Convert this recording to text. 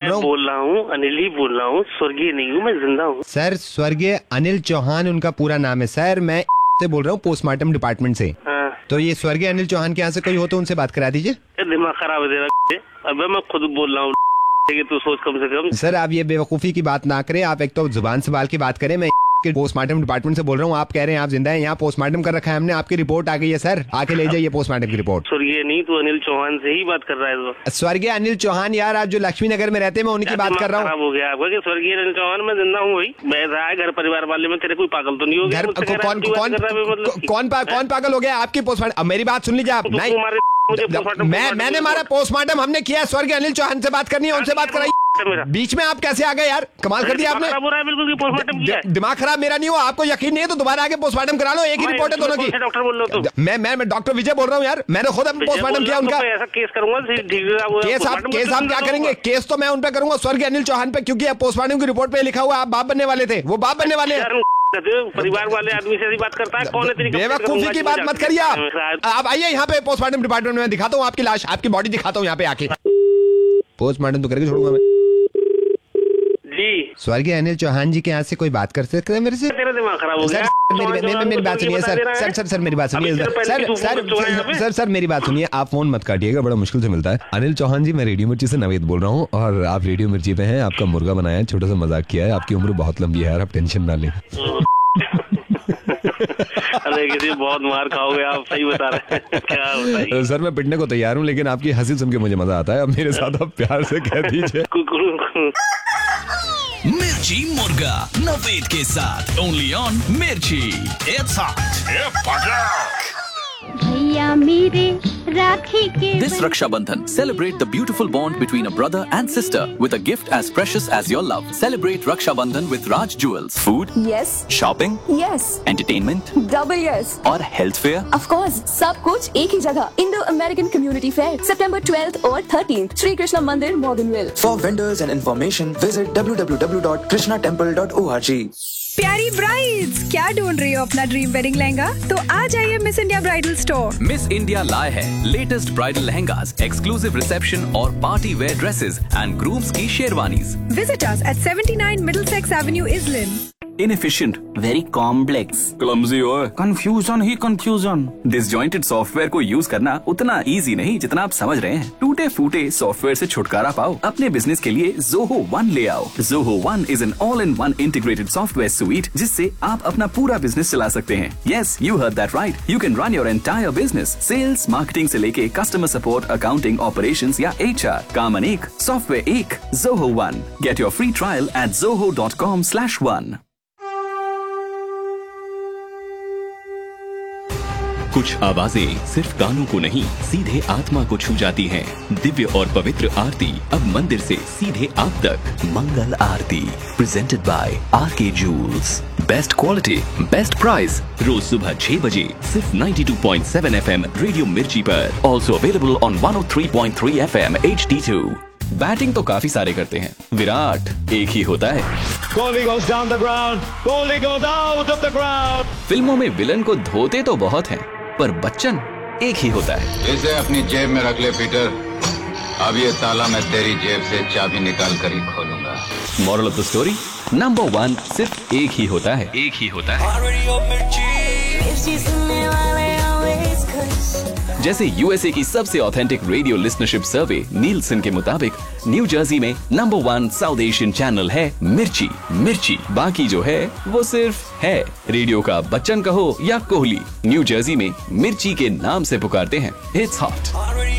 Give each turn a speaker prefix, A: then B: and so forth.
A: रहा हूँ।
B: बोल रहा हूँ, अनिल ही बोल रहा हूँ, स्वर्गीय नहीं हूँ, मैं जिंदा हूँ।
A: सर स्वर्गीय अनिल चौहान उनका पूरा नाम है सर। मैं से बोल रहा हूँ पोस्टमार्टम डिपार्टमेंट से।
B: हाँ।
A: तो ये स्वर्गीय अनिल चौहान के यहाँ से कोई हो तो उनसे बात करा दीजिए।
B: दिमाग खराब है तेरा। अबे मैं खुद बोल रहा हूँ, तू सोच कम से कम।
A: सर आप ये बेवकूफी की बात ना करें, आप एक तो जुबान संभाल की बात करें। मैं के पोस्टमार्टम डिपार्टमेंट से बोल रहा हूँ, आप कह रहे हैं आप जिंदा हैं, यहाँ पोस्टमार्टम कर रखा है हमने, आपकी रिपोर्ट आ गई है सर, आके ले जाइए पोस्टमार्टम की रिपोर्ट।
B: स्वर्गीय नहीं, तू अनिल चौहान से ही बात कर रहा है तो।
A: स्वर्गीय अनिल चौहान यार, आप जो लक्ष्मी नगर में रहते हैं, मैं उनकी बात कर रहा हूँ।
B: खराब हो गया आपका कि स्वर्गीय अनिल चौहान मैं जिंदा हूँ भाई। बैठा है घर परिवार वाले में, तेरे कोई पागल तो नहीं हो गया?
A: कौन पागल हो गया आपकी पोस्टमार्टम? मेरी बात सुन लीजिए आप। मैंने मारा पोस्टमार्टम हमने किया, स्वर्गीय अनिल चौहान से बात करनी है, उनसे बात कराई। बीच में आप कैसे आ गए यार, कमाल कर दिया आपने। दिमाग खराब मेरा नहीं हुआ, आपको यकीन नहीं है तो दोबारा आके पोस्टमार्टम करा लो, एक ही रिपोर्ट है दोनों की।
B: डॉक्टर बोल रहे हो तो?
A: मैं डॉक्टर विजय बोल रहा हूँ यार, मैंने खुद अपना पोस्टमार्टम किया उनका।
B: ऐसा केस करूंगा।
A: केस आप क्या करेंगे? केस तो मैं उन पे करूंगा स्वर्गीय अनिल चौहान पे, क्योंकि पोस्टमार्टम की रिपोर्ट पे लिखा हुआ आप बाप बनने वाले थे, वो बाप बनने वाले हैं।
B: परिवार वाले आदमी से ऐसी बात करता है? कौन है तेरी?
A: बेवकूफी की बात मत करिए आप आइए यहाँ पे पोस्टमार्टम डिपार्टमेंट में, दिखाता हूँ आपकी लाश, आपकी बॉडी दिखाता हूँ यहाँ पे आके। पोस्टमार्टम तो करके छोड़ूंगा मैं। स्वर्गीय अनिल चौहान जी के यहाँ से कोई बात कर सकते हैं मेरे से?
B: तेरा दिमाग खराब हो गया।
A: मेरी बात सुनिए सर मेरी बात सुनिए सर मेरी बात सुनिए, आप फोन मत काटिएगा, बड़ा मुश्किल से मिलता है। अनिल चौहान जी, मैं रेडियो मिर्ची से नवेद बोल रहा हूँ और आप रेडियो मिर्ची पे हैं। आपका मुर्गा बनाया है, छोटा सा मजाक किया है, आपकी उम्र बहुत लंबी है यार, आप टेंशन ना लें।
B: अरे किसी बहुत मार खाओगे आप, सही बता रहे हैं। क्या बताइए
A: सर, मैं पिटने को तैयार हूँ, लेकिन आपकी हंसी सुन के मुझे मजा आता है। अब मेरे साथ आप प्यार से कह दीजिए।
C: मिर्ची मुर्गा नवेद के साथ, ओनली ऑन मिर्ची। It's hot.
D: भैया मेरे राखी के
E: This Raksha Bandhan, celebrate the beautiful bond between a brother and sister with a gift as precious as your love. Celebrate Raksha Bandhan with Raj Jewels. Food?
F: Yes.
E: Shopping?
F: Yes.
E: Entertainment?
F: Double yes.
E: और health fair?
F: Of course, सब कुछ एक ही जगह। Indo-American Community Fair, September 12th और 13th, Sri Krishna Mandir, Morganville.
G: For vendors and information, visit www.krishnatemple.org.
H: प्यारी brides, क्या ढूंढ रही हो अपना ड्रीम वेडिंग लहंगा? तो आ जाइए miss India bridal store.
E: Miss India लाए है latest bridal lehengas, exclusive reception और party wear dresses and grooms की sherwanis.
H: Visit us at 79 Middlesex Avenue, Islin.
E: Inefficient, very complex, clumsy और confusion ही confusion। Disjointed सॉफ्टवेयर को use करना उतना इजी नहीं जितना आप समझ रहे हैं। टूटे फूटे सॉफ्टवेयर से छुटकारा पाओ, अपने बिजनेस के लिए Zoho One ले आओ। Zoho One is an all-in-one integrated software suite जिससे आप अपना पूरा बिजनेस चला सकते हैं। Yes, you heard that right. You can run your entire business, sales, marketing से लेके customer support, accounting, operations या HR। काम अनेक, सॉफ्टवेयर एक, Zoho One। Get your free trial at zoho.com/one।
I: कुछ आवाजें सिर्फ कानों को नहीं, सीधे आत्मा को छू जाती हैं। दिव्य और पवित्र आरती अब मंदिर से सीधे आप तक। मंगल आरती presented by R K joules. Best quality, best price. रोज सुबह 6 बजे सिर्फ 92.7 FM रेडियो मिर्ची पर। Also available on 103.3 FM HD2। Batting तो काफी सारे करते हैं, विराट एक ही होता है।
J: Kohli goes down the ground, Kohli goes out of the ground।
E: फिल्मों में विलन को धोते तो बहुत हैं, पर बच्चन एक ही होता है।
K: इसे अपनी जेब में रख ले पीटर, अब ये ताला मैं तेरी जेब से चाबी निकाल कर ही खोलूंगा।
E: Moral of the story, number 1 सिर्फ एक ही होता है, एक ही होता है। जैसे यूएसए की सबसे ऑथेंटिक रेडियो लिसनरशिप सर्वे नीलसन के मुताबिक न्यू जर्सी में नंबर 1 साउथ एशियन चैनल है मिर्ची। मिर्ची बाकी जो है वो सिर्फ है। रेडियो का बच्चन कहो या कोहली, न्यू जर्सी में मिर्ची के नाम से पुकारते हैं। It's hot.